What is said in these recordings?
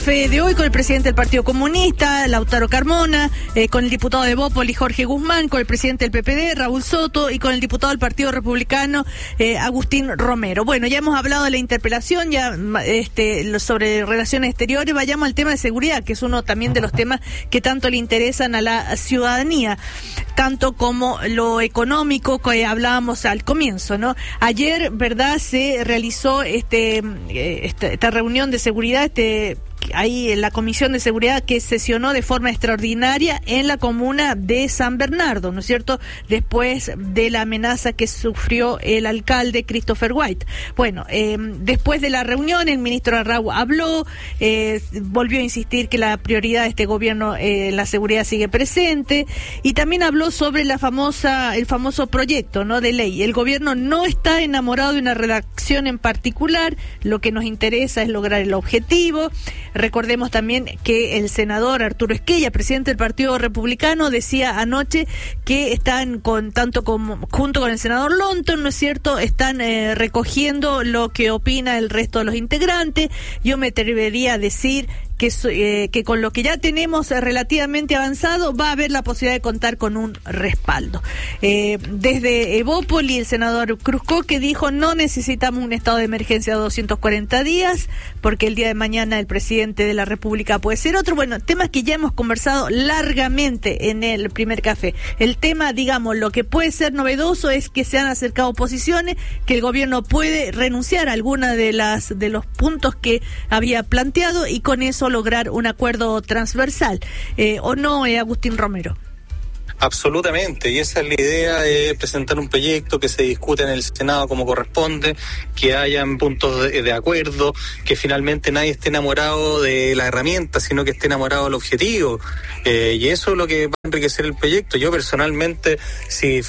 De hoy con el presidente del Partido Comunista, Lautaro Carmona, con el diputado de Bópoli, Jorge Guzmán, con el presidente del PPD, Raúl Soto, y con el diputado del Partido Republicano, Agustín Romero. Bueno, ya hemos hablado de la interpelación, ya sobre relaciones exteriores. Vayamos al tema de seguridad, que es uno también de los temas que tanto le interesan a la ciudadanía, tanto como lo económico que hablábamos al comienzo, ¿no? Ayer, ¿verdad?, se realizó esta reunión de seguridad, ahí en la Comisión de Seguridad, que sesionó de forma extraordinaria en la comuna de San Bernardo, ¿no es cierto?, después de la amenaza que sufrió el alcalde Christopher White. Bueno, después de la reunión, el ministro Arrau habló, volvió a insistir que la prioridad de este gobierno, la seguridad, sigue presente, y también habló sobre el famoso proyecto, ¿no?, de ley. El gobierno no está enamorado de una redacción en particular, lo que nos interesa es lograr el objetivo. Recordemos también que el senador Arturo Esquella, presidente del Partido Republicano, decía anoche que están junto con el senador Lonton, ¿no es cierto?, están recogiendo lo que opina el resto de los integrantes. Yo me atrevería a decir que con lo que ya tenemos relativamente avanzado va a haber la posibilidad de contar con un respaldo. Desde Evópoli, el senador Cruzco, que dijo: no necesitamos un estado de emergencia de 240 días, porque el día de mañana el presidente de la República puede ser otro. Bueno, temas que ya hemos conversado largamente en el primer café. El tema, digamos, lo que puede ser novedoso es que se han acercado posiciones, que el gobierno puede renunciar a alguna de los puntos que había planteado y con eso lograr un acuerdo transversal, ¿o no, Agustín Romero? Absolutamente, y esa es la idea de presentar un proyecto que se discute en el Senado como corresponde, que hayan puntos de acuerdo, que finalmente nadie esté enamorado de la herramienta, sino que esté enamorado del objetivo, y eso es lo que va a enriquecer el proyecto. Yo personalmente, si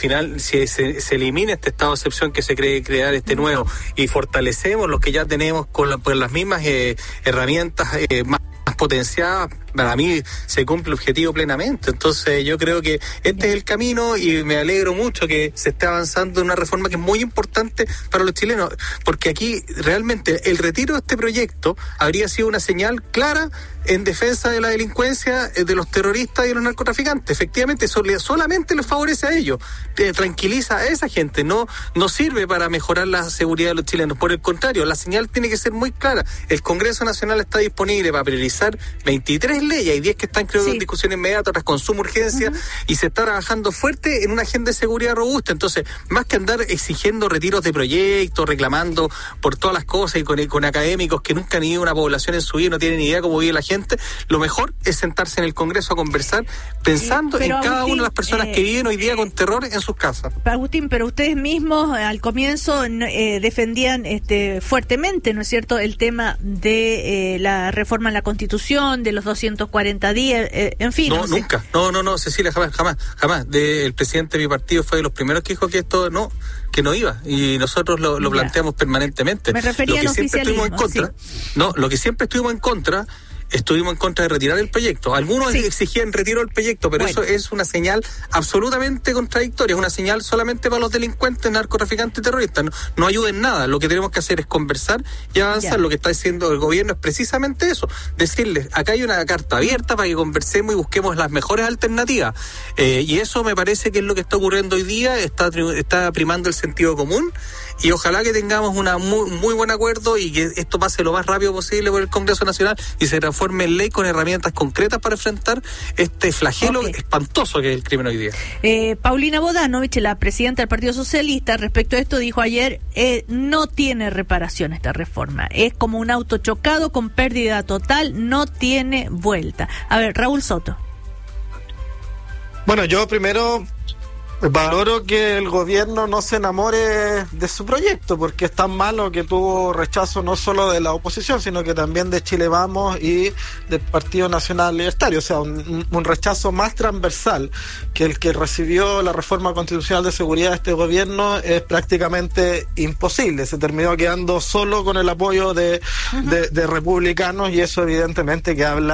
se elimina este estado de excepción que se cree crear nuevo, y fortalecemos los que ya tenemos con las mismas herramientas más potenciadas, para mí se cumple el objetivo plenamente. Entonces yo creo que este es el camino, y me alegro mucho que se esté avanzando en una reforma que es muy importante para los chilenos, porque aquí realmente el retiro de este proyecto habría sido una señal clara en defensa de la delincuencia, de los terroristas y de los narcotraficantes. Efectivamente, eso solamente les favorece a ellos, tranquiliza a esa gente, no sirve para mejorar la seguridad de los chilenos. Por el contrario, la señal tiene que ser muy clara. El Congreso Nacional está disponible para priorizar 23 leyes, hay 10 que están, creo, en discusión inmediata, otras con suma urgencia, y se está trabajando fuerte en una agenda de seguridad robusta. Entonces, más que andar exigiendo retiros de proyectos, reclamando por todas las cosas, y con académicos que nunca han ido a una población en su vida, no tienen ni idea cómo vive la gente, lo mejor es sentarse en el Congreso a conversar, pensando en cada una de las personas que viven hoy día con terror en sus casas. Agustín, pero ustedes mismos al comienzo defendían fuertemente, ¿no es cierto?, el tema de la reforma en la Constitución, de los 240 días, en fin. No, nunca. No, Cecilia, jamás. El presidente de mi partido fue de los primeros que dijo que esto que no iba, y nosotros lo planteamos permanentemente. Me refería al oficialismo. Lo que siempre estuvimos en contra de retirar el proyecto. Algunos exigían retiro del proyecto, pero eso es una señal absolutamente contradictoria, es una señal solamente para los delincuentes, narcotraficantes y terroristas. No ayuda en nada. Lo que tenemos que hacer es conversar y avanzar. Lo que está diciendo el gobierno es precisamente eso, decirles: acá hay una carta abierta para que conversemos y busquemos las mejores alternativas. Y eso me parece que es lo que está ocurriendo hoy día. Está primando el sentido común, y ojalá que tengamos un muy buen acuerdo, y que esto pase lo más rápido posible por el Congreso Nacional y se transforme en ley con herramientas concretas para enfrentar este flagelo espantoso que es el crimen hoy día. Paulina Bodanovich, la presidenta del Partido Socialista, respecto a esto dijo ayer: no tiene reparación esta reforma, es como un auto chocado con pérdida total, no tiene vuelta. A ver, Raúl Soto. Bueno, yo primero valoro que el gobierno no se enamore de su proyecto, porque es tan malo que tuvo rechazo no solo de la oposición, sino que también de Chile Vamos y del Partido Nacional Libertario. O sea, un rechazo más transversal que el que recibió la reforma constitucional de seguridad de este gobierno es prácticamente imposible. Se terminó quedando solo con el apoyo de republicanos, y eso evidentemente que habla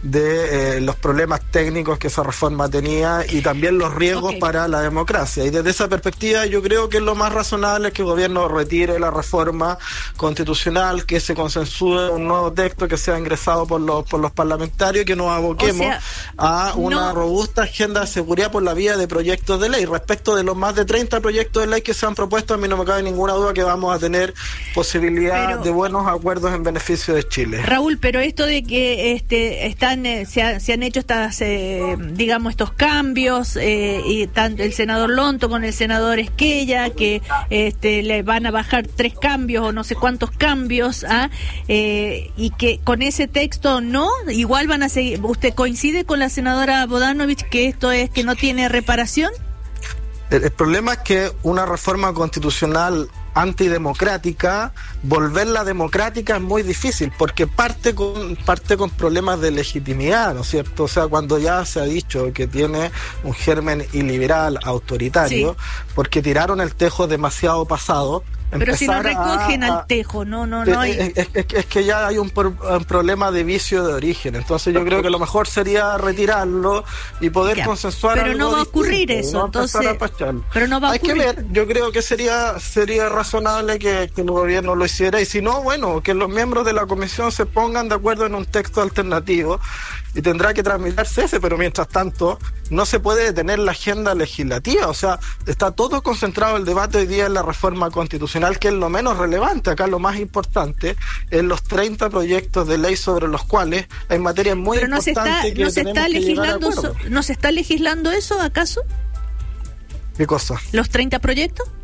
de los problemas técnicos que esa reforma tenía y también los riesgos para la democracia. Y desde esa perspectiva yo creo que lo más razonable es que el gobierno retire la reforma constitucional, que se consensúe un nuevo texto que sea ingresado por los parlamentarios y que nos aboquemos a una robusta agenda de seguridad por la vía de proyectos de ley. Respecto de los más de 30 proyectos de ley que se han propuesto, a mí no me cabe ninguna duda que vamos a tener posibilidad de buenos acuerdos en beneficio de Chile. Raúl, pero esto de que se han hecho estos cambios y tanto el senador Lonto con el senador Esquella, que le van a bajar 3 cambios o no sé cuántos cambios, y que con ese texto igual van a seguir. ¿Usted coincide con la senadora Bodanovich que esto es que no tiene reparación? El problema es que una reforma constitucional antidemocrática, volverla democrática es muy difícil, porque parte con problemas de legitimidad, ¿no es cierto? O sea, cuando ya se ha dicho que tiene un germen iliberal, autoritario, porque tiraron el tejo demasiado pasado. Pero si no recogen al tejo, no hay... Es que ya hay un problema de vicio de origen, entonces yo creo que lo mejor sería retirarlo y poder consensuar pero algo no va a ocurrir distinto, eso, no entonces... Pero no va a ocurrir. Hay que ver, yo creo que sería razonable que el gobierno lo hiciera, y si no, bueno, que los miembros de la comisión se pongan de acuerdo en un texto alternativo, y tendrá que tramitarse ese, pero mientras tanto no se puede detener la agenda legislativa. O sea, está todo concentrado el debate hoy día en la reforma constitucional, que es lo menos relevante. Acá lo más importante es los 30 proyectos de ley sobre los cuales hay materias muy importantes que tenemos que llegar a acuerdo. ¿No se está legislando eso, acaso? ¿Qué cosa? ¿Los 30 proyectos?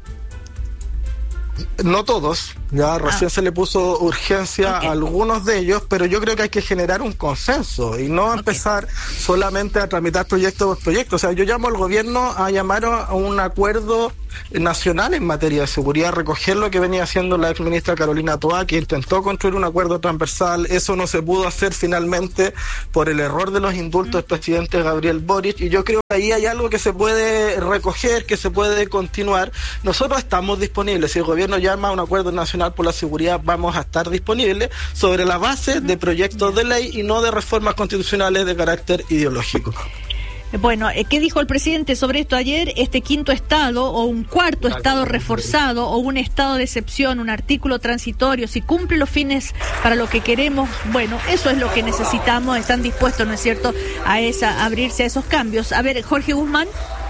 No todos, ya recién se le puso urgencia a algunos de ellos, pero yo creo que hay que generar un consenso y no empezar solamente a tramitar proyecto por proyecto. O sea, yo llamo al gobierno a llamar a un acuerdo nacional en materia de seguridad, recoger lo que venía haciendo la exministra Carolina Toá, que intentó construir un acuerdo transversal. Eso no se pudo hacer finalmente por el error de los indultos del presidente Gabriel Boric, y yo creo que ahí hay algo que se puede recoger, que se puede continuar. Nosotros estamos disponibles, si el gobierno llama a un acuerdo nacional por la seguridad, vamos a estar disponibles sobre la base de proyectos de ley y no de reformas constitucionales de carácter ideológico. Bueno, ¿qué dijo el presidente sobre esto ayer? Este quinto estado o un cuarto estado reforzado o un estado de excepción, un artículo transitorio, si cumple los fines para lo que queremos, bueno, eso es lo que necesitamos. Están dispuestos, ¿no es cierto?, a abrirse a esos cambios. A ver, Jorge Guzmán.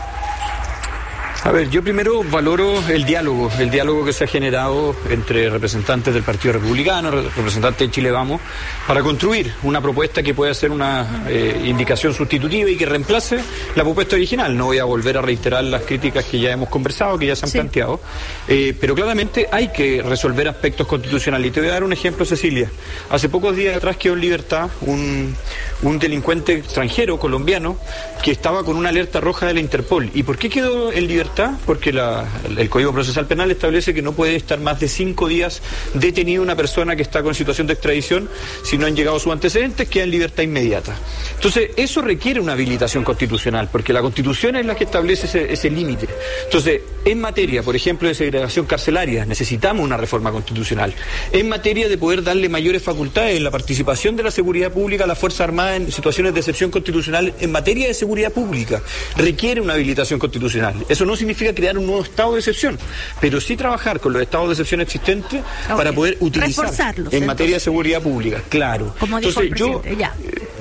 A ver, yo primero valoro el diálogo que se ha generado entre representantes del Partido Republicano, representantes de Chile Vamos, para construir una propuesta que pueda ser una indicación sustitutiva y que reemplace la propuesta original. No voy a volver a reiterar las críticas que ya hemos conversado, que ya se han planteado, pero claramente hay que resolver aspectos constitucionales. Y te voy a dar un ejemplo, Cecilia. Hace pocos días atrás quedó en libertad un delincuente extranjero, colombiano, que estaba con una alerta roja de la Interpol. ¿Y por qué quedó en libertad? Porque el Código Procesal Penal establece que no puede estar más de 5 días detenido una persona que está con situación de extradición. Si no han llegado sus antecedentes, queda en libertad inmediata. Entonces, eso requiere una habilitación constitucional, porque la Constitución es la que establece ese límite. Entonces, en materia, por ejemplo, de segregación carcelaria, necesitamos una reforma constitucional. En materia de poder darle mayores facultades en la participación de la seguridad pública a las Fuerzas Armadas en situaciones de excepción constitucional, en materia de seguridad pública, requiere una habilitación constitucional. Eso no significa crear un nuevo estado de excepción, pero sí trabajar con los estados de excepción existentes para poder utilizar en materia de seguridad pública. Claro. Como dijo el presidente,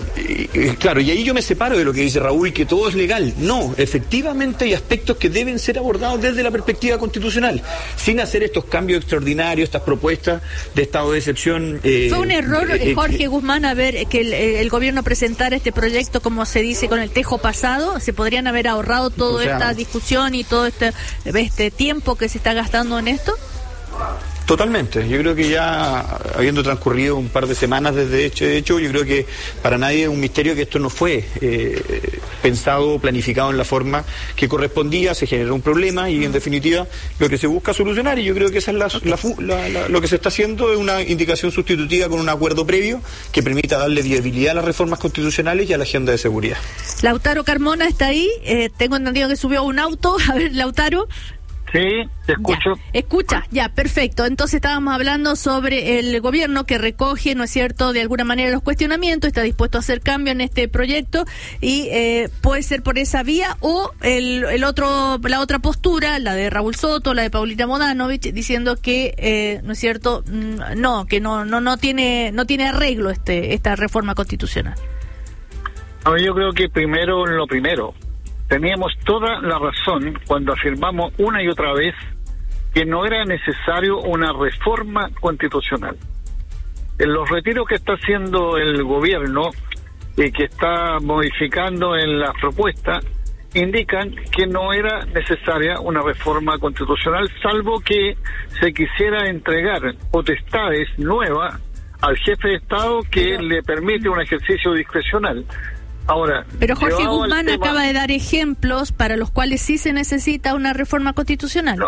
claro, y ahí yo me separo de lo que dice Raúl, que todo es legal. No, efectivamente hay aspectos que deben ser abordados desde la perspectiva constitucional, sin hacer estos cambios extraordinarios, estas propuestas de estado de excepción. Fue un error, Jorge Guzmán, a ver, que el gobierno presentara este proyecto, como se dice, con el tejo pasado. Se podrían haber ahorrado toda esta discusión y todo este tiempo que se está gastando en esto. Totalmente. Yo creo que ya habiendo transcurrido un par de semanas desde hecho, yo creo que para nadie es un misterio que esto no fue pensado o planificado en la forma que correspondía. Se generó un problema y en definitiva lo que se busca solucionar, y yo creo que esa es lo que se está haciendo, es una indicación sustitutiva con un acuerdo previo que permita darle viabilidad a las reformas constitucionales y a la agenda de seguridad. Lautaro Carmona está ahí, tengo entendido que subió a un auto. A ver, Lautaro. Sí, te escucho. Ya, perfecto. Entonces estábamos hablando sobre el gobierno que recoge, ¿no es cierto?, de alguna manera los cuestionamientos, está dispuesto a hacer cambio en este proyecto y puede ser por esa vía o la otra postura, la de Raúl Soto, la de Paulina Bodanovich, diciendo que, ¿no es cierto?, que no tiene arreglo esta reforma constitucional. Yo creo que primero, teníamos toda la razón cuando afirmamos una y otra vez que no era necesario una reforma constitucional. En los retiros que está haciendo el gobierno y que está modificando en las propuestas, indican que no era necesaria una reforma constitucional, salvo que se quisiera entregar potestades nuevas al jefe de Estado que le permite un ejercicio discrecional. Ahora, pero Jorge Guzmán acaba de dar ejemplos para los cuales sí se necesita una reforma constitucional.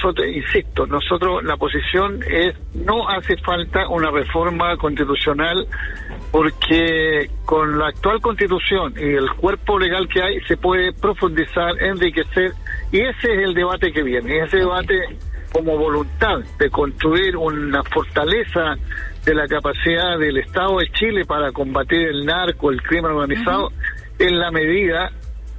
Nosotros la posición es no hace falta una reforma constitucional porque con la actual constitución y el cuerpo legal que hay se puede profundizar, enriquecer, y ese es el debate que viene, ese debate como voluntad de construir una fortaleza de la capacidad del Estado de Chile para combatir el narco, el crimen organizado, en la medida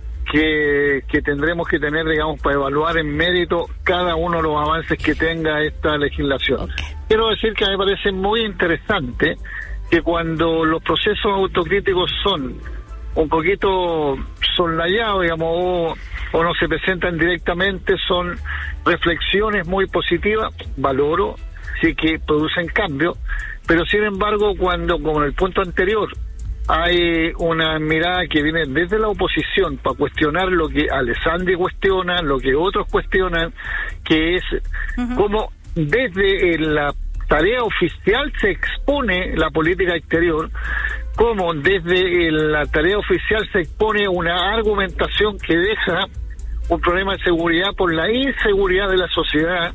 que tendremos que tener, digamos, para evaluar en mérito cada uno de los avances que tenga esta legislación. Quiero decir que me parece muy interesante que cuando los procesos autocríticos son un poquito soslayados, digamos, o no se presentan directamente, son reflexiones muy positivas, valoro, sí que producen cambio, pero sin embargo cuando, como en el punto anterior, hay una mirada que viene desde la oposición para cuestionar lo que Alessandri cuestiona, lo que otros cuestionan, que es cómo desde la tarea oficial se expone la política exterior, cómo desde la tarea oficial se expone una argumentación que deja un problema de seguridad por la inseguridad de la sociedad.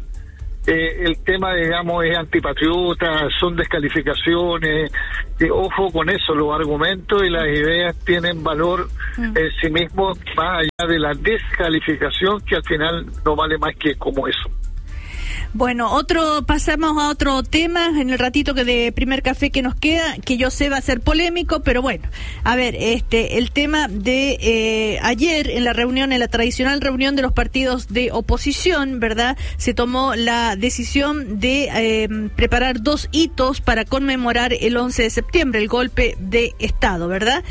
El tema, digamos, es antipatriota, son descalificaciones, ojo con eso, los argumentos y las ideas tienen valor en sí mismos, más allá de la descalificación, que al final no vale más que como eso. Bueno, pasamos a otro tema en el ratito que de primer café que nos queda, que yo sé va a ser polémico, pero bueno, a ver, el tema de ayer en la tradicional reunión de los partidos de oposición, ¿verdad? Se tomó la decisión de preparar 2 hitos para conmemorar el 11 de septiembre, el golpe de Estado, ¿verdad?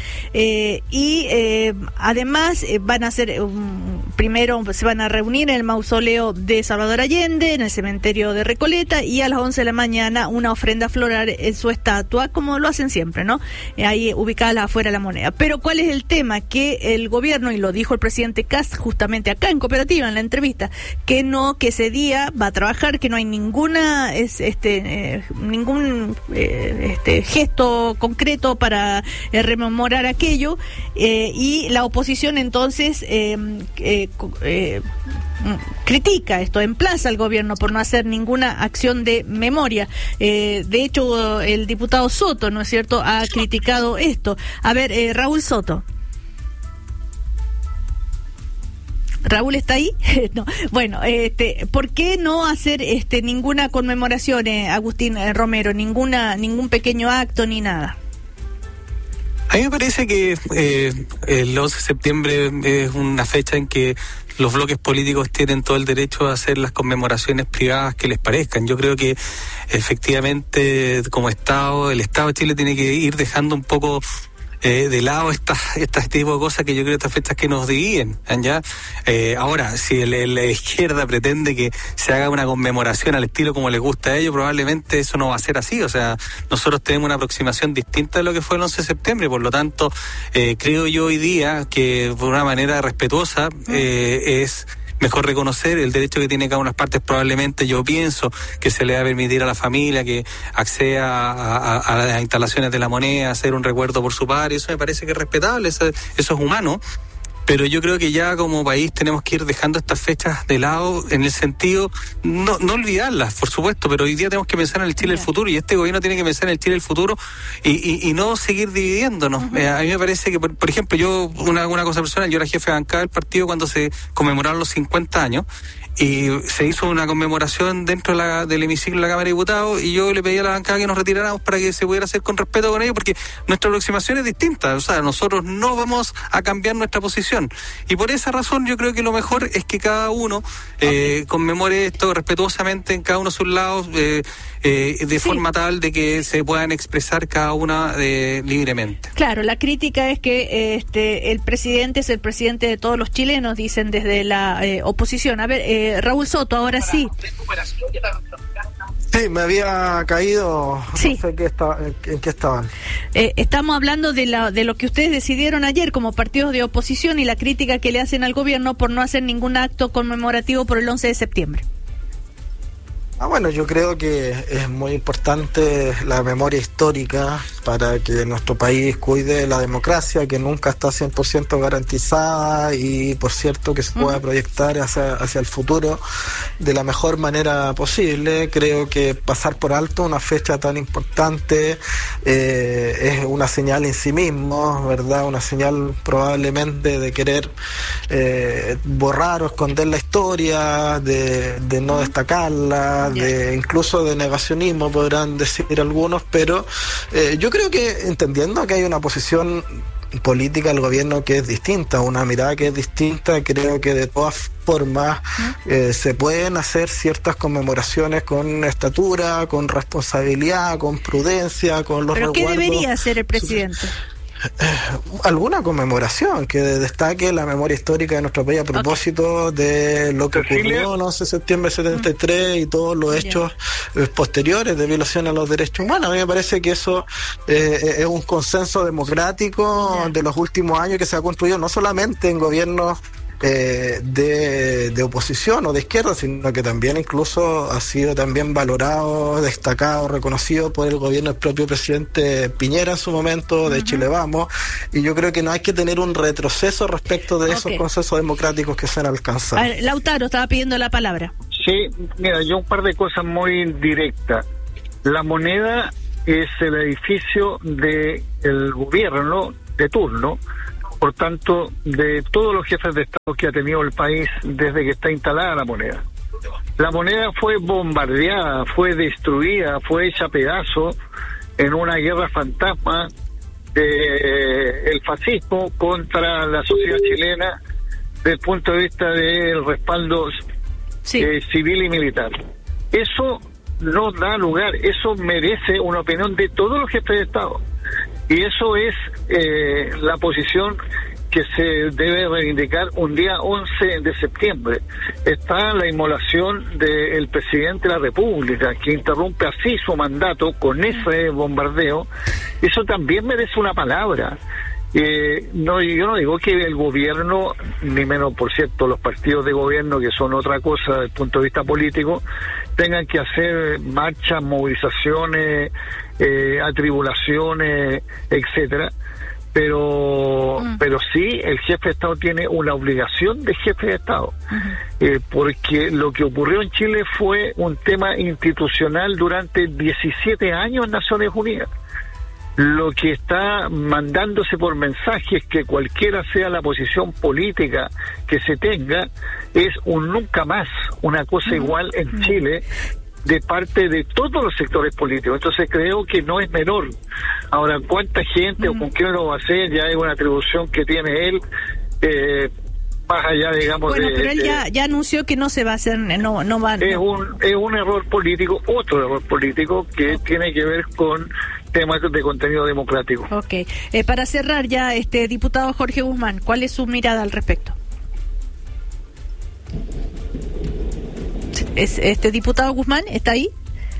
Además van a hacer, primero se van a reunir en el mausoleo de Salvador Allende, en el cementerio de Recoleta, y a las 11 de la mañana una ofrenda floral en su estatua, como lo hacen siempre, ¿no? Ahí ubicada afuera de La Moneda. Pero ¿cuál es el tema? Que el gobierno, y lo dijo el presidente Kast justamente acá en Cooperativa, en la entrevista, que ese día va a trabajar, que no hay ningún gesto concreto para rememorar aquello, y la oposición entonces critica esto, emplaza al gobierno por no hacer ninguna acción de memoria. De hecho, el diputado Soto, ¿no es cierto?, ha criticado esto. A ver, Raúl Soto. ¿Raúl está ahí? No. Bueno, ¿por qué no hacer ninguna conmemoración, Agustín Romero? Ningún pequeño acto ni nada. A mí me parece que el 11 de septiembre es una fecha en que los bloques políticos tienen todo el derecho a hacer las conmemoraciones privadas que les parezcan. Yo creo que efectivamente como Estado, el Estado de Chile tiene que ir dejando un poco de lado este tipo de cosas que yo creo, estas fechas que nos dividen, ¿ya? Ahora, si la izquierda pretende que se haga una conmemoración al estilo como les gusta a ellos, probablemente eso no va a ser así. O sea, nosotros tenemos una aproximación distinta de lo que fue el 11 de septiembre, por lo tanto, creo yo hoy día que por una manera respetuosa es mejor reconocer el derecho que tiene cada una de las partes. Probablemente yo pienso que se le va a permitir a la familia que acceda a las instalaciones de La Moneda, hacer un recuerdo por su padre, eso me parece que es respetable, eso es humano. pero yo creo que ya como país tenemos que ir dejando estas fechas de lado, en el sentido, no olvidarlas, por supuesto, pero hoy día tenemos que pensar en el Chile del futuro, y este gobierno tiene que pensar en el Chile del futuro y no seguir dividiéndonos. A mí me parece que, por ejemplo, yo, una cosa personal, yo era jefe de bancada del partido cuando se conmemoraron los 50 años, y se hizo una conmemoración dentro del hemiciclo de la Cámara de Diputados, y yo le pedí a la bancada que nos retiráramos para que se pudiera hacer con respeto con ellos, porque nuestra aproximación es distinta. O sea, nosotros no vamos a cambiar nuestra posición, y por esa razón yo creo que lo mejor es que cada uno conmemore esto respetuosamente en cada uno de sus lados, de forma tal de que se puedan expresar cada una libremente. Claro, la crítica es que el presidente es el presidente de todos los chilenos, dicen desde la oposición. A ver, Raúl Soto, ahora sí. Sí, me había caído, sí. No sé en qué estaban. Estamos hablando de lo que ustedes decidieron ayer como partidos de oposición y la crítica que le hacen al gobierno por no hacer ningún acto conmemorativo por el 11 de septiembre. Bueno, yo creo que es muy importante la memoria histórica para que nuestro país cuide la democracia, que nunca está 100% garantizada, y por cierto que se pueda proyectar hacia el futuro de la mejor manera posible. Creo que pasar por alto una fecha tan importante es una señal en sí mismo, ¿verdad? Una señal probablemente de querer borrar o esconder la historia, de no destacarla, incluso de negacionismo podrán decir algunos, pero yo creo que, entendiendo que hay una posición política del gobierno que es distinta, una mirada que es distinta, creo que de todas formas se pueden hacer ciertas conmemoraciones con estatura, con responsabilidad, con prudencia, con los resguardos. ¿Pero qué debería hacer el presidente? Alguna conmemoración que destaque la memoria histórica de nuestro país a propósito de lo que ocurrió el 11 de septiembre de 73 y todos los hechos posteriores de violación a los derechos humanos. A mí me parece que eso es un consenso democrático de los últimos años que se ha construido no solamente en gobiernos de oposición o de izquierda, sino que también incluso ha sido también valorado, destacado, reconocido por el gobierno del propio presidente Piñera en su momento, de Chile Vamos, y yo creo que no hay que tener un retroceso respecto de esos consensos democráticos que se han alcanzado. A ver, Lautaro estaba pidiendo la palabra. Sí, mira, yo un par de cosas muy directas. La Moneda es el edificio del gobierno de turno, por tanto, de todos los jefes de Estado que ha tenido el país desde que está instalada la Moneda. La Moneda fue bombardeada, fue destruida, fue hecha pedazo en una guerra fantasma del fascismo contra la sociedad chilena desde el punto de vista del respaldo civil y militar. Eso no da lugar, eso merece una opinión de todos los jefes de Estado. Y eso es la posición que se debe reivindicar un día 11 de septiembre. Está la inmolación del presidente de la República, que interrumpe así su mandato con ese bombardeo. Eso también merece una palabra. No, yo no digo que el gobierno, ni menos por cierto los partidos de gobierno, que son otra cosa desde el punto de vista político, tengan que hacer marchas, movilizaciones, atribulaciones, etcétera, pero sí el jefe de Estado tiene una obligación de jefe de Estado, porque lo que ocurrió en Chile fue un tema institucional durante 17 años en Naciones Unidas. Lo que está mandándose por mensajes, que cualquiera sea la posición política que se tenga, es un nunca más, una cosa igual en Chile, de parte de todos los sectores políticos. Entonces creo que no es menor. Ahora, ¿cuánta gente o con quién lo va a hacer? Ya hay una atribución que tiene él, más allá, digamos, bueno, pero él ya anunció que no se va a hacer, no va. Es un error político, otro error político que tiene que ver con temas de contenido democrático. Ok. Para cerrar ya, diputado Jorge Guzmán, ¿cuál es su mirada al respecto? Diputado Guzmán, ¿está ahí?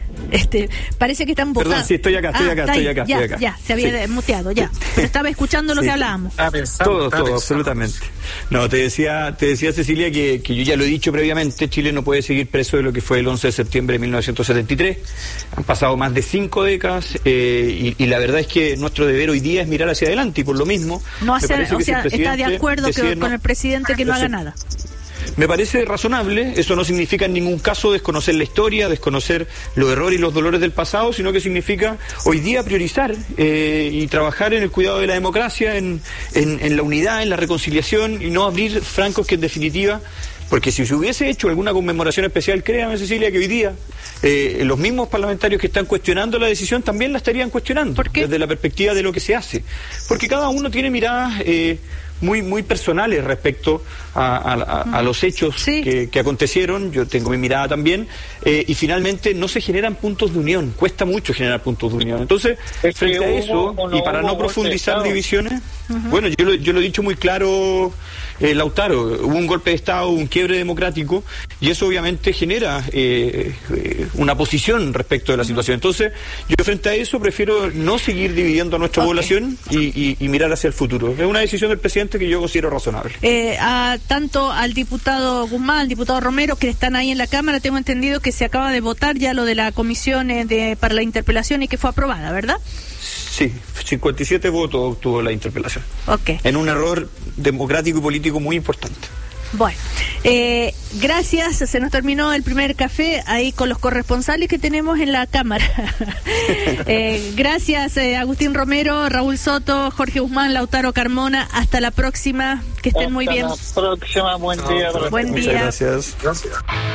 Parece que están votando. Perdón, sí, estoy acá. Ya, se había muteado, ya. Pero estaba escuchando lo que hablábamos. Todo, absolutamente. No, te decía Cecilia que yo ya lo he dicho previamente, Chile no puede seguir preso de lo que fue el 11 de septiembre de 1973. Han pasado más de 5 décadas y la verdad es que nuestro deber hoy día es mirar hacia adelante y por lo mismo... está de acuerdo con el presidente que no haga nada. Me parece razonable, eso no significa en ningún caso desconocer la historia, desconocer los errores y los dolores del pasado, sino que significa hoy día priorizar y trabajar en el cuidado de la democracia, en la unidad, en la reconciliación y no abrir francos que en definitiva... Porque si se hubiese hecho alguna conmemoración especial, créame Cecilia, que hoy día los mismos parlamentarios que están cuestionando la decisión también la estarían cuestionando. ¿Por qué? Desde la perspectiva de lo que se hace. Porque cada uno tiene miradas muy personales respecto a los hechos que acontecieron. Yo tengo mi mirada también. Y finalmente no se generan puntos de unión. Cuesta mucho generar puntos de unión. Entonces, frente a eso, y para no profundizar divisiones, bueno, yo lo he dicho muy claro, Lautaro, hubo un golpe de Estado, un quiebre democrático, y eso obviamente genera una posición respecto de la situación. Entonces, yo frente a eso prefiero no seguir dividiendo a nuestra población y mirar hacia el futuro. Es una decisión del presidente que yo considero razonable. Tanto al diputado Guzmán, al diputado Romero, que están ahí en la Cámara, tengo entendido que se acaba de votar ya lo de la comisión para la interpelación y que fue aprobada, ¿verdad? Sí, 57 votos obtuvo la interpelación. Okay. En un error democrático y político muy importante. Bueno, gracias, se nos terminó el primer café ahí con los corresponsales que tenemos en la Cámara. Gracias, Agustín Romero, Raúl Soto, Jorge Guzmán, Lautaro Carmona. Hasta la próxima, que estén muy bien. Hasta la próxima, buen día. Buen día. Muchas gracias.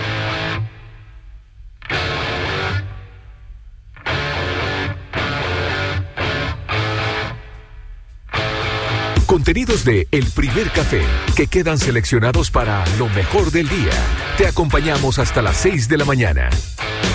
Contenidos de El Primer Café, que quedan seleccionados para lo mejor del día. Te acompañamos hasta las 6 de la mañana.